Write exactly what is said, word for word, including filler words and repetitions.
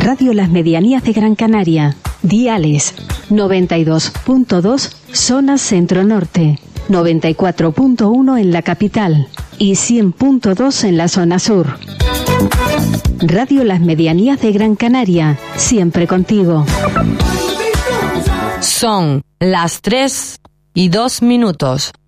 Radio Las Medianías de Gran Canaria. Diales noventa y dos punto dos zona centro-norte, noventa y cuatro punto uno en la capital y cien punto dos en la zona sur. Radio Las Medianías de Gran Canaria, siempre contigo. Son las tres y dos minutos.